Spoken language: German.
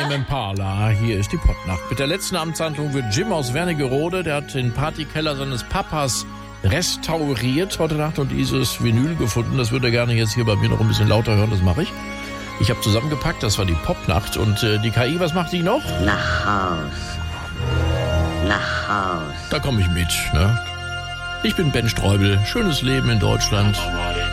Tame Impala. Hier ist die Popnacht. Mit der letzten Amtshandlung wird Jim aus Wernigerode, der hat den Partykeller seines Papas restauriert heute Nacht und dieses Vinyl gefunden. Das würde er gerne jetzt hier bei mir noch ein bisschen lauter hören, das mache ich. Ich habe zusammengepackt, das war die Popnacht. Und die KI, was macht die noch? Nach Haus. Nach Haus. Da komme ich mit, ne? Ich bin Ben Streubel. Schönes Leben in Deutschland.